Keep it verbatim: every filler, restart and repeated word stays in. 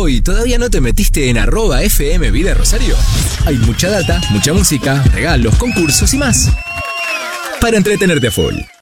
escuchando y todavía no te metiste en arroba F M Vida Rosario? Hay mucha data, mucha música, regalos, concursos y más para entretenerte a full.